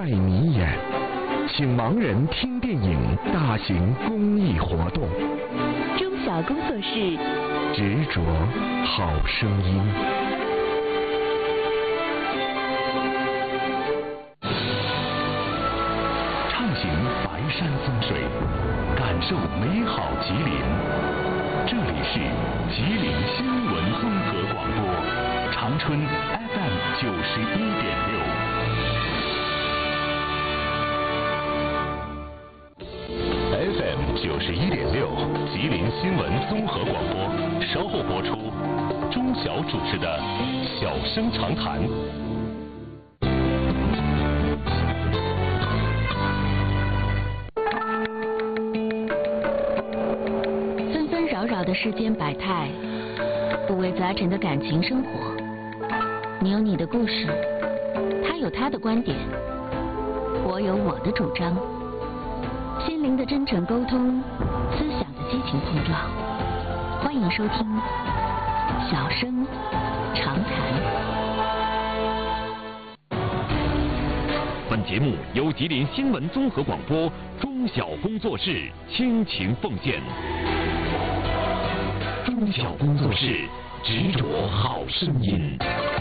带你演，请盲人听电影大型公益活动。 中小工作室执着好声音。畅行白山风水，感受美好吉林。这里是吉林新闻综合广播，长春 FM 91.6。FM 91.6，吉林新闻综合广播，稍后播出钟晓主持的《小声长谈》。 纷纷扰扰的世间百态，五味杂陈的感情生活。你有你的故事，他有他的观点，我有我的主张。心灵的真诚沟通，思想的激情碰撞。欢迎收听《小声长谈》。 本节目由吉林新闻综合广播中小工作室倾情奉献。中小工作室，执着好声音。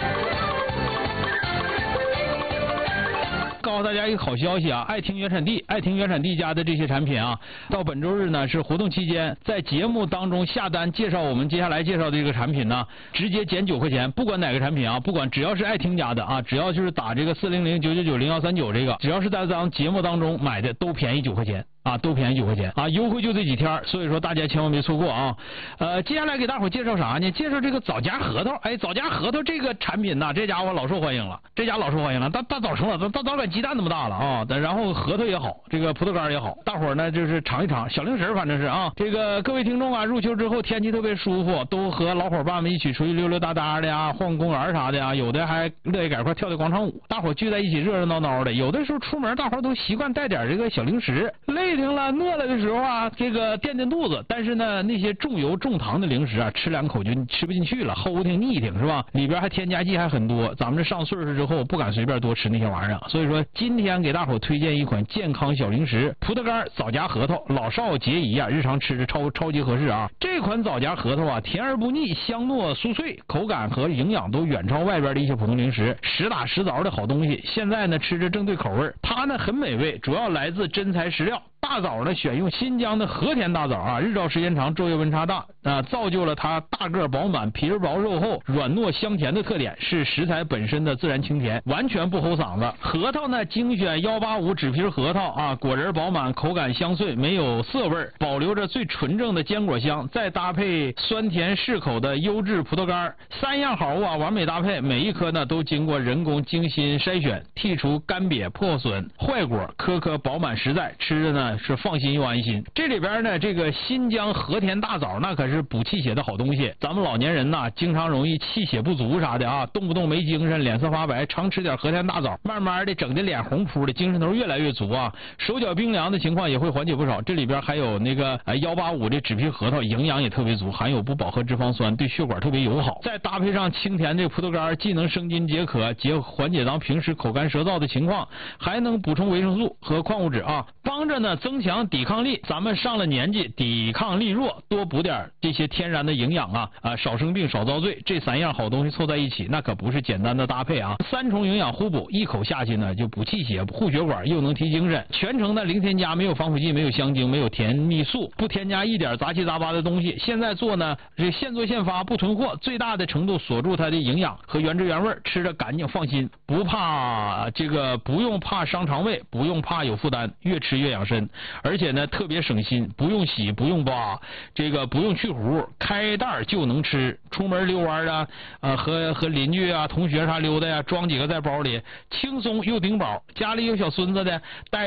告诉大家一个好消息啊！爱听原产地家的这些产品啊，到本周日呢是活动期间，在节目当中下单介绍我们接下来介绍的这个产品呢，直接减9块钱，不管哪个产品啊，不管只要是爱听家的啊，只要就是打这个400-999-0139这个，只要是在咱节目当中买的都便宜9块钱。啊，都便宜9块钱啊！优惠就这几天，所以说大家千万别错过啊！接下来给大伙介绍啥呢？介绍这个枣夹核桃。哎，枣夹核桃这个产品呢，这家伙老受欢迎了，大枣成了，大枣跟鸡蛋那么大了啊！然后核桃也好，这个葡萄干也好，大伙呢就是尝一尝小零食，反正是啊。这个各位听众啊，入秋之后天气特别舒服，都和老伙伴们一起出去溜溜达达的呀，晃公园啥的呀，有的还乐意赶快跳跳广场舞，大伙聚在一起热热闹闹的。有的时候出门，大伙都习惯带点这个小零食，累挺了、饿了的时候啊，这个垫肚子。但是呢，那些重油重糖的零食啊，吃2口就吃不进去了，齁挺腻挺是吧？里边还添加剂还很多，咱们这上岁数之后不敢随便多吃那些玩意儿。所以说，今天给大伙推荐一款健康小零食——葡萄干枣夹核桃，老少皆宜啊，日常吃着超级合适啊。这款枣夹核桃啊，甜而不腻，香糯酥脆，口感和营养都远超外边的一些普通零食，实打实凿的好东西。现在呢，吃着正对口味，它呢很美味，主要来自真材实料。大枣呢，选用新疆的和田大枣啊，日照时间长，昼夜温差大啊，造就了它大个饱满、皮儿薄肉厚、软糯香甜的特点，是食材本身的自然清甜，完全不齁嗓子。核桃呢，精选185纸皮核桃啊，果仁饱满，口感香脆，没有涩味，保留着最纯正的坚果香，再搭配酸甜适口的优质葡萄干，3样好物啊，完美搭配。每一颗呢都经过人工精心筛选，剔除干瘪、破损、坏果，颗颗饱满实在，吃着呢是放心又安心。这里边呢，这个新疆和田大枣那可是补气血的好东西。咱们老年人呐，经常容易气血不足啥的啊，动不动没精神，脸色发白，常吃点和田大枣，慢慢的整的脸红扑的，精神头越来越足啊，手脚冰凉的情况也会缓解不少。这里边还有那个185的纸皮核桃，营养也特别足，含有不饱和脂肪酸，对血管特别友好。再搭配上清甜的葡萄干，既能生津解渴，缓解咱平时口干舌燥的情况，还能补充维生素和矿物质啊，帮着呢增强抵抗力。咱们上了年纪，抵抗力弱，多补点这些天然的营养啊，少生病少遭罪。这3样好东西凑在一起，那可不是简单的搭配啊，3重营养互补，一口下去呢就补气血、护血管，又能提精神。全程的零添加，没有防腐剂，没有香精，没有甜蜜素，不添加一点杂七杂八的东西。现在做呢，这现做现发，不囤货，最大的程度锁住它的营养和原汁原味，吃着干净放心，不怕不用怕伤肠胃，不用怕有负担，越吃越养生。而且呢特别省心，不用洗，不用扒，不用去核，开袋就能吃。出门遛弯的和邻居啊同学啥溜达呀，装几个在包里，轻松又顶饱。家里有小孙子的，带着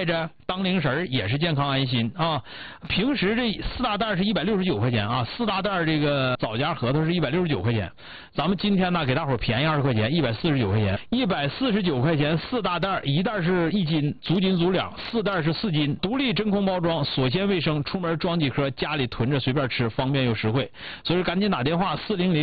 当零食也是健康安心啊。平时这4大袋是169块钱啊，4大袋这个枣夹核桃是169块钱，咱们今天呢给大伙便宜20块钱，149块钱，149块钱4大袋，1袋是1斤，足斤足两，4袋是4斤，独立真空包装，锁鲜卫生，出门装几颗，家里囤着随便吃，方便又实惠。所以赶紧打电话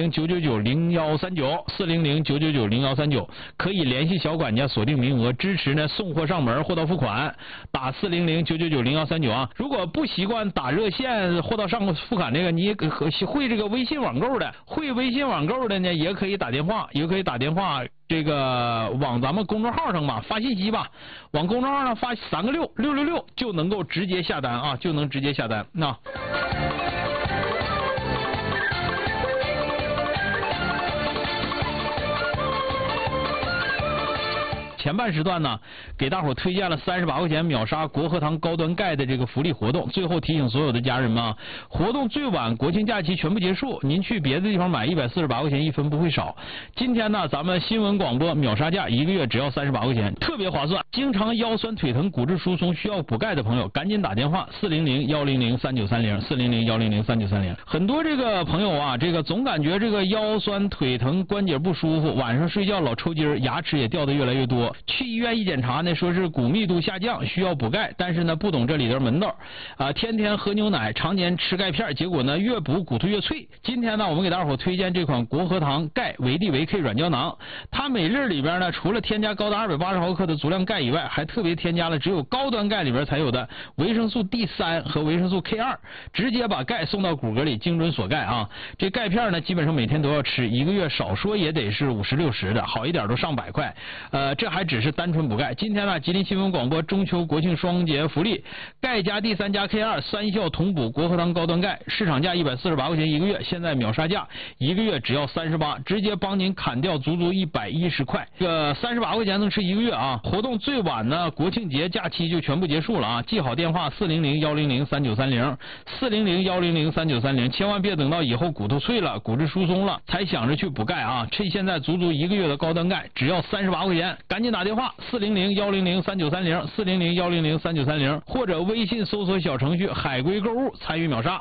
400-999-0139，400-999-0139，可以联系小管家锁定名额，支持呢送货上门，货到付款。打400-999-0139啊。如果不习惯打热线货到上付款这个，你会这个微信网购的，呢也可以打电话，这个往咱们公众号上吧发信息吧，往公众号上发3个666就能够直接下单啊，那。前半时段呢，给大伙推荐了38块钱秒杀国和堂高端钙的这个福利活动。最后提醒所有的家人们啊，活动最晚国庆假期全部结束，您去别的地方买148块钱1分不会少。今天呢，咱们新闻广播秒杀价1个月只要38块钱，特别划算。经常腰酸腿疼、骨质疏松需要补钙的朋友，赶紧打电话400-100-3930，400-100-3930。很多这个朋友啊，这个总感觉这个腰酸腿疼、关节不舒服，晚上睡觉老抽筋，牙齿也掉的越来越多。去医院一检查呢，说是骨密度下降，需要补钙，但是呢不懂这里的门道啊，天天喝牛奶，常年吃钙片，结果呢越补骨头越脆。今天呢，我们给大伙推荐这款国和堂钙维 D 维 K 软胶囊，它每粒里边呢，除了添加高达280毫克的足量钙以外，还特别添加了只有高端钙里边才有的维生素 D3和维生素 K2，直接把钙送到骨骼里，精准锁钙啊。这钙片呢，基本上每天都要吃，1个月少说也得是50-60的，好一点都上100块。这还只是单纯补钙。今天呢，吉林新闻广播中秋国庆双节福利，钙加 D3加 K2 3效同补国和堂高端钙，市场价148块钱1个月，现在秒杀价1个月只要38，直接帮您砍掉足足110块。这个38块钱能吃1个月啊！活动最晚呢，国庆节假期就全部结束了啊！记好电话400-100-3930，400-100-3930，千万别等到以后骨头脆了、骨质疏松了才想着去补钙啊！趁现在足足1个月的高端钙，只要38块钱，赶紧打电话400-100-3930，400-100-3930，或者微信搜索小程序海龟购物参与秒杀。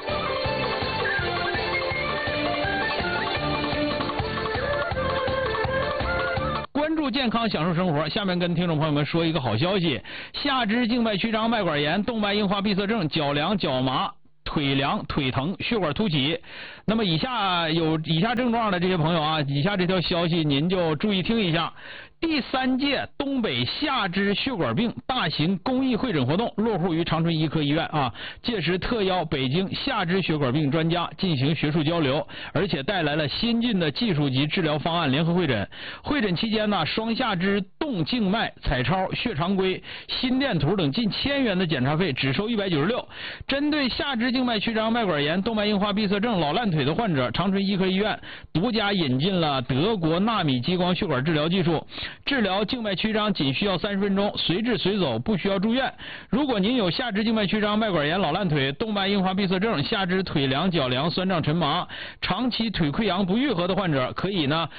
关注健康，享受生活。下面跟听众朋友们说一个好消息：下肢静脉曲张、脉管炎、动脉硬化闭塞症、脚凉、脚麻、腿凉、腿疼、血管凸起。那么以下症状的这些朋友啊，以下这条消息您就注意听一下。第3届东北下肢血管病大型公益会诊活动落户于长春医科医院啊，届时特邀北京下肢血管病专家进行学术交流，而且带来了先进的技术及治疗方案联合会诊。会诊期间呢，双下肢动静脉彩超、血常规、心电图等近1000元的检查费只收196。针对下肢静脉曲张、脉管炎、动脉硬化闭塞症、老烂腿的患者，长春医科医院独家引进了德国纳米激光血管治疗技术。治疗静脉曲张仅需要30分钟，随治随走，不需要住院。如果您有下肢静脉曲张、脉管炎、老烂腿、动脉硬化闭塞症、下肢腿凉、脚凉、酸胀、沉麻、长期腿溃疡不愈合的患者，可以呢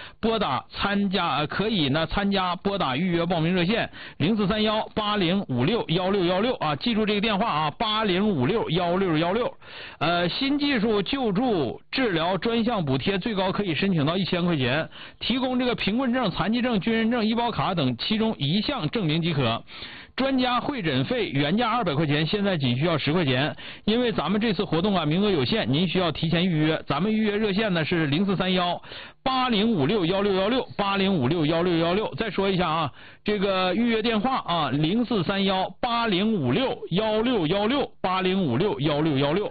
参加拨打预约报名热线0431-8056-1616啊，记住这个电话啊，8056-1616。新技术救助治疗专项补贴最高可以申请到1000块钱，提供这个贫困证、残疾证、军人证、医保卡等其中一项证明即可。专家会诊费原价200块钱，现在仅需要10块钱。因为咱们这次活动啊名额有限，您需要提前预约。咱们预约热线呢是0431-8056-1616，8056-1616。再说一下啊，这个预约电话啊0431-8056-1616，8056-1616。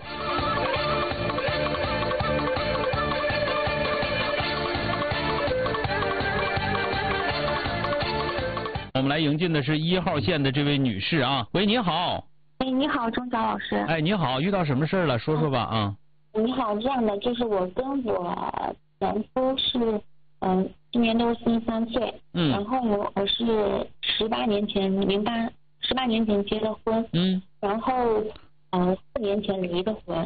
我们来迎进的是1号线的这位女士啊，喂，你好。 哎，你好，钟晓老师。 哎，你好，遇到什么事了？说说吧啊。 你好，这样的就是我跟我前夫是，今年都是43岁，然后我是18年前结的婚，然后4年前离的婚。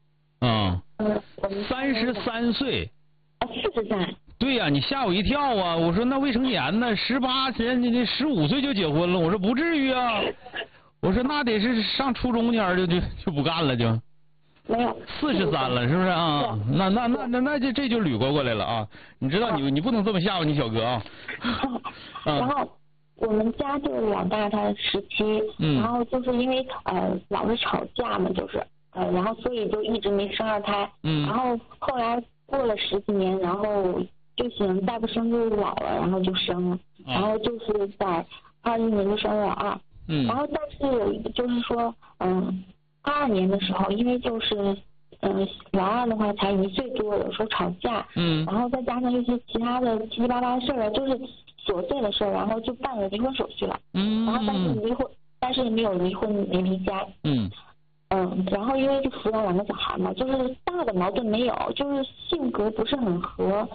33岁。 43。 对呀，你吓我一跳啊！我说那未成年呢，18年你15岁就结婚了，我说不至于啊。 我说那得是上初中年就不干了就。 没有。 43了，是不是啊？那这就捋过来了啊！你知道你不能这么吓唬你小哥啊。 然后我们家就是老大他17，然后就是因为老是吵架嘛，就是然后所以就一直没生二胎。然后后来过了10几年，然后就想再不生就老了，然后就生了，然后就是在21年就生了老二。然后但是就是说22年的时候，因为就是老二的话才1岁多，有时候吵架，然后再加上一些其他的七七八八的事儿，就是琐碎的事儿，然后就办了离婚手续了。然后但是没有离婚，没离家。然后因为就抚养2个小孩嘛，就是大的矛盾没有，就是性格不是很合。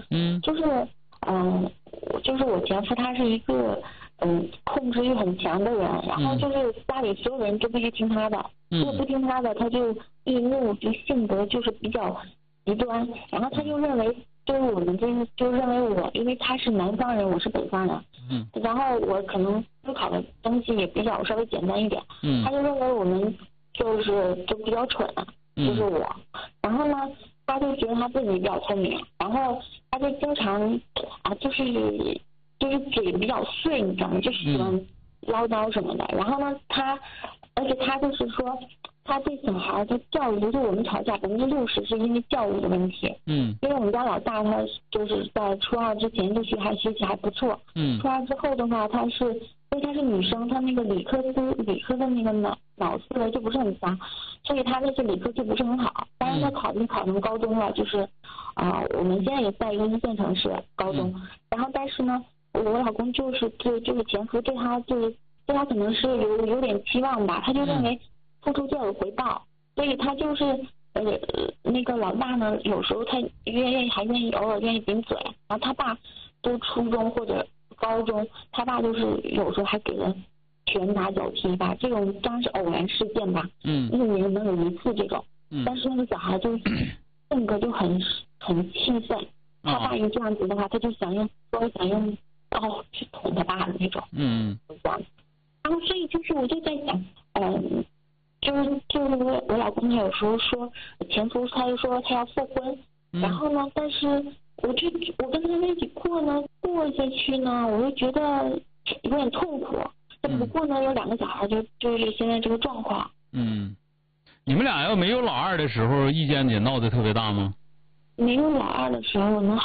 就是我前夫他是一个控制欲很强的人，然后就是家里所有人都必须听他的，如果不听他的，他就易怒，就性格就是比较极端。然后他就认为，就是我们就认为我，因为他是南方人，我是北方人，然后我可能思考的东西也比较稍微简单一点，他就认为我们就比较蠢，就是我。然后呢，他就觉得他自己比较聪明，然后他就经常就是嘴比较碎，你知道吗？就喜欢唠叨什么的。然后呢，而且他就是说，他对小孩的教育，就是我们吵架60%是因为教育的问题。因为我们家老大他就是在初2之前就学习还不错。初2之后的话，因为她是女生，她那个理科的那个脑思维就不是很强，所以她那些理科就不是很好。当然她考上高中了，就是我们现在也在一个1线城市高中。然后但是呢，我老公就是前夫对他可能是有点期望吧，他就认为付出就有回报，所以他就是那个老大呢，有时候他偶尔愿意顶嘴。然后他爸都初中或者高中，他爸就是有时候还给人拳打脚踢吧，这种当然是偶然事件吧，1年能有1次这种。但是那个小孩就性格就很气愤，他爸一这样子的话，他就想用刀去捅他爸的那种。这样。然后所以就是我就在想，就是我老公他有时候说前夫，他就说他要复婚，然后呢，但是我跟他在一起过下去呢，我就觉得有点痛苦。不过呢，有2个小孩，就是现在这个状况。 你们俩要没有老二的时候，意见也闹得特别大吗？ 没有老二的时候呢，